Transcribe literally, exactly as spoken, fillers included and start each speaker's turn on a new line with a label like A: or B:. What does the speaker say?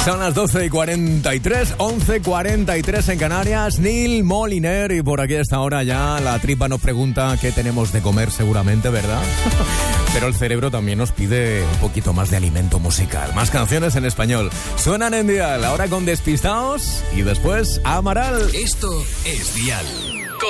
A: Son las doce y cuarenta y tres, once y cuarenta y tres en Canarias. Neil Moliner, y por aquí a esta hora ya la tripa nos pregunta qué tenemos de comer seguramente, ¿verdad? Pero el cerebro también nos pide un poquito más de alimento musical. Más canciones en español. Suenan en Dial, ahora con Despistaos y después Amaral.
B: Esto es Dial.